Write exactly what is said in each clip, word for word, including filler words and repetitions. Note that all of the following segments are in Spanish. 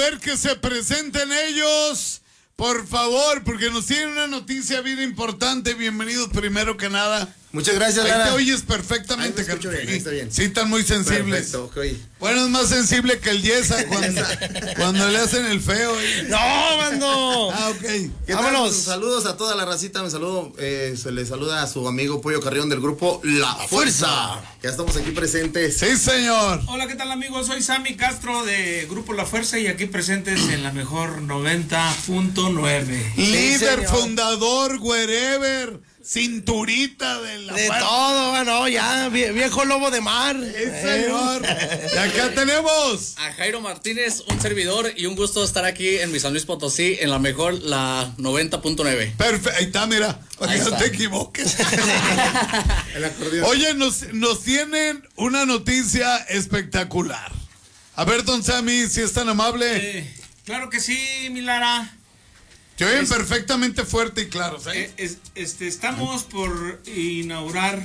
ver que se presenten ellos, por favor, porque nos tienen una noticia bien importante. Bienvenidos primero que nada. Muchas gracias, Ahí Lara. te oyes perfectamente. Ahí me escucho bien, ahí está bien. Sí, están muy sensibles. Perfecto, okay. Bueno, es más sensible que el Yesa cuando, cuando le hacen el feo. ¿Eh? ¡No, mando! Ah, ok. ¿Qué Vámonos. Tal? Saludos a toda la racita. Me saludo, eh, se le saluda a su amigo Pollo Carrión del grupo La Fuerza. Ya estamos aquí presentes. Sí, señor. Hola, ¿qué tal, amigos? Soy Sammy Castro de Grupo La Fuerza y aquí presentes en la mejor noventa punto nueve. Líder, sí, fundador, wherever. Cinturita de la De fuerza. todo, bueno, ya, viejo lobo de mar. Sí, señor. Y acá tenemos a Jairo Martínez, un servidor, y un gusto estar aquí en mi San Luis Potosí, en la mejor, la noventa punto nueve. Perfecto, ahí está, mira, para que no te equivoques. El acordeón. Oye, nos, nos tienen una noticia espectacular. A ver, don Sammy, si es tan amable. Eh, claro que sí, mi Lara. Te oyen es, perfectamente fuerte y claro, ¿sí? Eh, es, este, estamos por inaugurar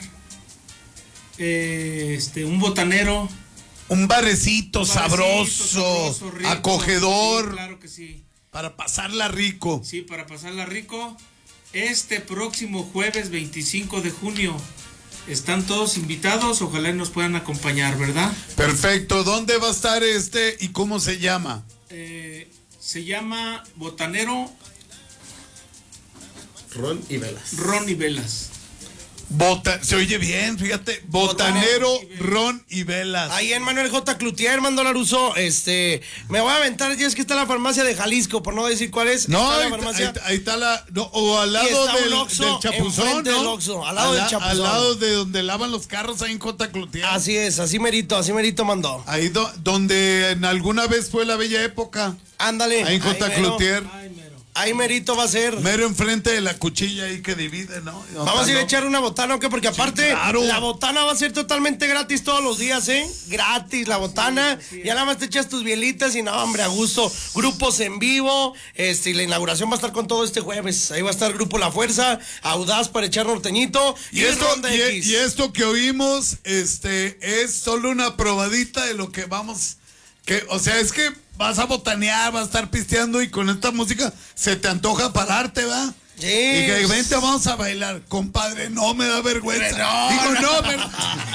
eh, este, un botanero. Un barecito, un barecito sabroso, sabroso rico, acogedor. Sí, claro que sí. Para pasarla rico. Sí, para pasarla rico. Este próximo jueves veinticinco de junio. Están todos invitados, ojalá nos puedan acompañar, ¿verdad? Perfecto. ¿Dónde va a estar este y cómo se llama? Eh, se llama Botanero Ron y Velas. Ron y Velas. Bota, se oye bien, fíjate. Botanero, Ron y Velas. Ahí en Manuel J. Cloutier, Mando Laruso. Este, me voy a aventar, ya es que está la farmacia de Jalisco, por no decir cuál es. No, está ahí, la farmacia. Ahí, ahí está la. No, o al lado del, Oxxo, del Chapuzón, ¿no? Del Oxxo, al lado al, del Chapuzón. Al lado de donde lavan los carros, ahí en J. Cloutier. Así es, así merito, así merito mandó. Ahí do, donde en alguna vez fue la bella época. Ándale. Ahí en J. Cloutier. Ahí merito va a ser. Mero enfrente de la cuchilla ahí que divide, ¿no? no Vamos a ir a echar una botana, ¿o qué? Porque aparte, sí, claro, la botana va a ser totalmente gratis todos los días, ¿eh? Gratis, la botana. Sí, sí, ya nada más te echas tus bielitas y no, hombre, a gusto. Grupos en vivo, este, y la inauguración va a estar con todo este jueves. Ahí va a estar Grupo La Fuerza, Audaz para echar norteñito. Y, y esto, Ronda y, X. Y esto que oímos, este, es solo una probadita de lo que vamos, que, o sea, es que vas a botanear, vas a estar pisteando y con esta música se te antoja pararte, ¿va? Sí. Y que vente, vamos a bailar. Compadre, no me da vergüenza. No, digo, no, pero...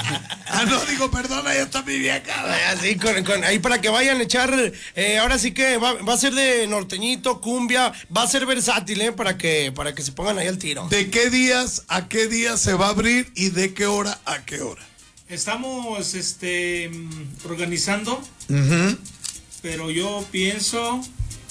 Ah, no, digo, perdona, ya está mi vieja. Así, con, con, ahí para que vayan a echar, eh, ahora sí que va, va a ser de norteñito, cumbia, va a ser versátil, ¿eh? Para que, para que se pongan ahí al tiro. ¿De qué días a qué días se va a abrir y de qué hora a qué hora? Estamos, este, organizando... Uh-huh. Pero yo pienso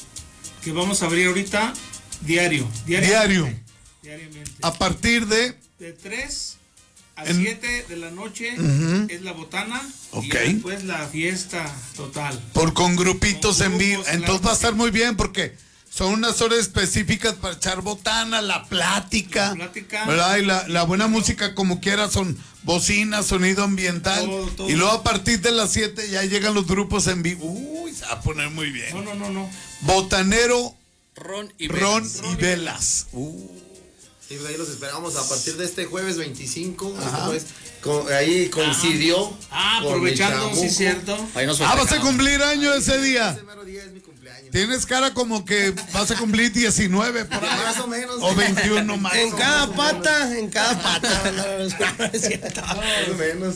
que vamos a abrir ahorita diario. Diario. Diariamente. A partir de... De tres a en... siete de la noche uh-huh. es la botana. Okay. Y después la fiesta total. Por con grupitos con en vivo. Entonces claro, va a estar muy bien porque son unas horas específicas para echar botana, la plática. La plática. ¿Verdad? Y la, la buena música como quiera son bocina, sonido ambiental. Todo, todo. Y luego a partir de las siete ya llegan los grupos en vivo. Uy, se va a poner muy bien. No, no, no, no. Botanero, Ron y Ron Velas. Y Velas. Uh. Y ahí los esperamos a partir de este jueves veinticinco. Este jueves, con, ahí coincidió. Ah, aprovechando, sí, cierto. Ahí nos ah, vas a cumplir año ahí, ese día. Ese mero día es mi cumpleaños. Tienes cara como que vas a cumplir diecinueve por ahí. Más o menos. O veintiuno más. En cada pata, en cada pata. Más o menos.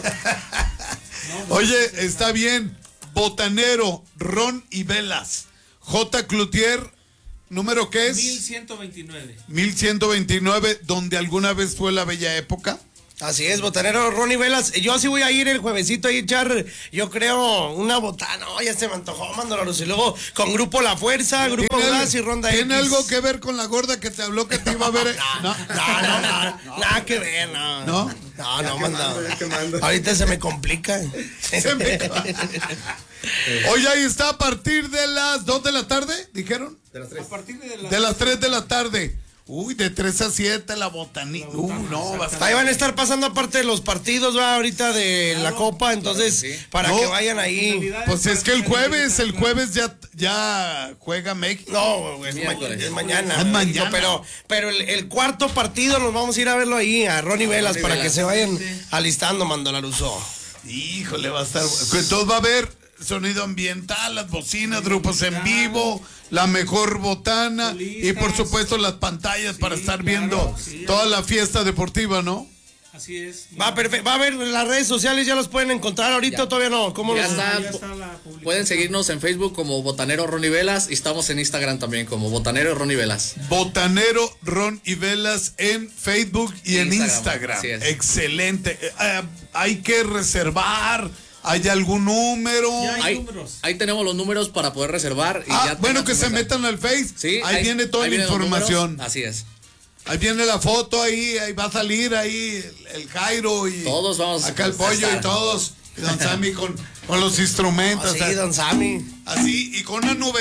Oye, está bien. Botanero, Ron y Velas. J. Cloutier, ¿número qué es? mil ciento veintinueve. mil ciento veintinueve, donde alguna vez fue la bella época. Así es, botanero Ron y Velas. Yo sí voy a ir el juevesito a echar, yo creo, una botana. Oh, ya se me antojó, Mandolaros. Y luego con Grupo La Fuerza, Grupo Gas y Ronda X. ¿Tiene algo que ver con la gorda que te habló que te iba a ver? No, no, no, no, no, nada que ver, no. ¿No? No, no, manda. Ahorita se me complica. Se me Oye, ahí está a partir de las dos de la tarde, ¿dijeron? De las tres. A partir de las, de las tres de la tarde. Uy, de tres a siete la botanita. Uh, no, va a estar... Ahí van a estar pasando aparte de los partidos, va ahorita de claro, la Copa, entonces claro que sí. Para no, que vayan ahí. Pues es que el jueves, el jueves ya, ya juega México. No, es, ma es mañana. Es mañana. Pero, pero el, el cuarto partido nos vamos a ir a verlo ahí, a Ron y Velas, para Velas. Que se vayan alistando, Mandolaruso. Híjole, va a estar. Entonces va a haber sonido ambiental, las bocinas, grupos en vivo, la mejor botana Solistas. y por supuesto las pantallas Sí, para estar claro, viendo sí. toda la fiesta deportiva, ¿no? Así es. Va, perfecto. Va a ver las redes sociales, ya los pueden encontrar ahorita Ya. o todavía no. ¿Cómo Ya los- está. Ya está la publicación. Pueden seguirnos en Facebook como Botanero Ron y Velas y estamos en Instagram también como Botanero Ron y Velas. Botanero Ron y Velas en Facebook y en Instagram, Instagram. así es. Excelente. Eh, eh, hay que reservar. ¿Hay algún número? Ya hay Ahí, números. ahí tenemos los números para poder reservar. Y Ah, ya bueno, tengan que su se mesa. metan al Face. Sí, ahí, viene toda la vienen los información. números. Así es. Ahí viene la foto, ahí, ahí va a salir ahí el, el Jairo y Todos vamos acá el a pollo estar. y todos. Y don Sammy con, con los instrumentos. Ah, sí, don Sammy. Así, y con una nube.